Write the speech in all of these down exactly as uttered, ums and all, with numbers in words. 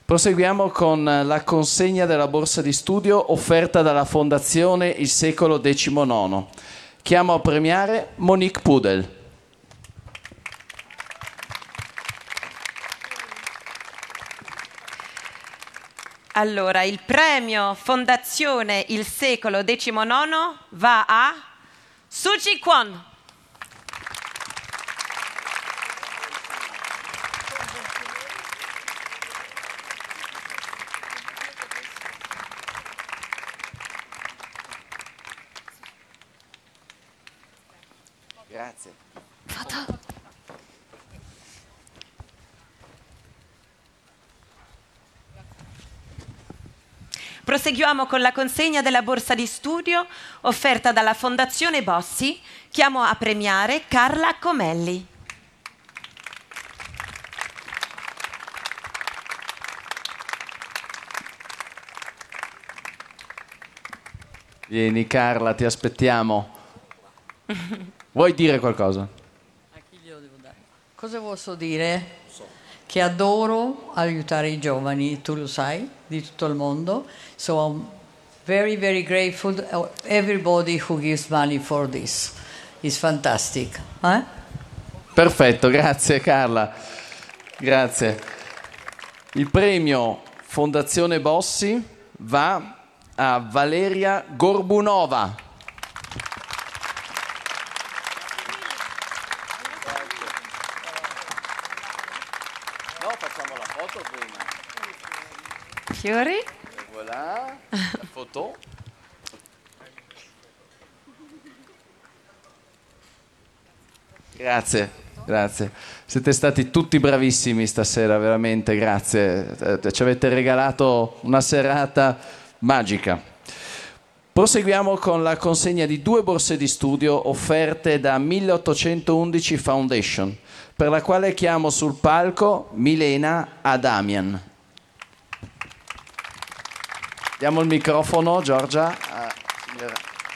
Proseguiamo con la consegna della borsa di studio offerta dalla Fondazione Il Secolo diciannove. Chiamo a premiare Monique Pudel. Allora, il premio Fondazione Il Secolo diciannove va a Suji Kwon. Grazie. Foto. Proseguiamo con la consegna della borsa di studio offerta dalla Fondazione Bossi. Chiamo a premiare Carla Comelli. Vieni Carla, ti aspettiamo. Vuoi dire qualcosa? A chi glielo devo dare? Cosa posso dire? Che adoro aiutare i giovani, tu lo sai, di tutto il mondo. So I'm very, very grateful to everybody who gives money for this. It's fantastic. Eh? Perfetto, grazie Carla. Grazie. Il premio Fondazione Bossi va a Valeria Gorbunova. No, facciamo la foto prima. Fiori. E voilà, la foto. Grazie, grazie. Siete stati tutti bravissimi stasera, veramente, grazie. Eh, Ci avete regalato una serata magica. Proseguiamo con la consegna di due borse di studio offerte da milleottocentoundici Foundation, per la quale chiamo sul palco Milena Adamian. Diamo il microfono, Giorgia. a signora.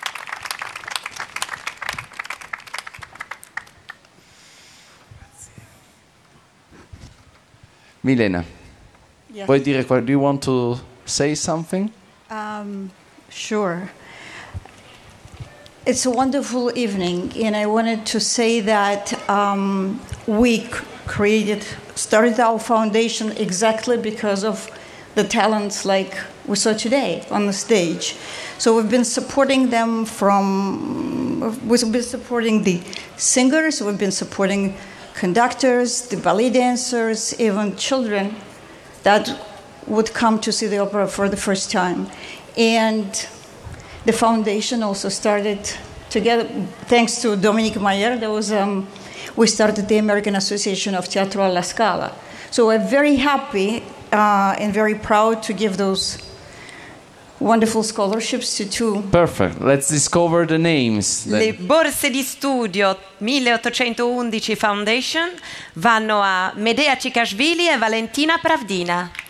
Milena, Yes. vuoi dire, do you want to say something? Um, sure. It's a wonderful evening, and I wanted to say that um, we c- created, started our foundation exactly because of the talents like we saw today on the stage. So we've been supporting them from, we've been supporting the singers, we've been supporting conductors, the ballet dancers, even children that would come to see the opera for the first time. And the foundation also started together, thanks to Dominique Mayer, there was, um, we started the American Association of Teatro alla Scala. So we're very happy uh, and very proud to give those wonderful scholarships to two. Perfect. Let's discover the names. then. Le borse di studio milleottocentoundici Foundation vanno a Medea Cikashvili e Valentina Pravdina.